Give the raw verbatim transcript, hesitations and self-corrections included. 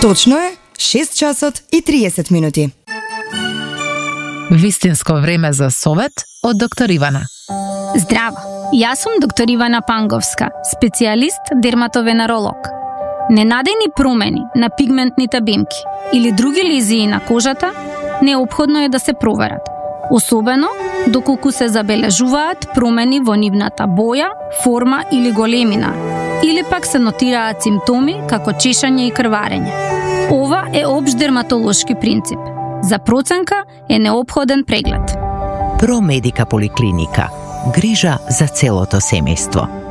Точно е шест часот и триесет минути. Вистинско време за совет од доктор Ивана. Здраво, јас сум доктор Ивана Панговска, специјалист дерматовенеролог. Ненадејни промени на пигментните бимки или други лезии на кожата неопходно е да се проверат, особено доколку се забележуваат промени во нивната боја, форма или големина, или пак се нотираат симптоми како чешање и крварење. Ова е општ дерматолошки принцип. За проценка е неопходен преглед. Промедика поликлиника. Грижа за целото семејство.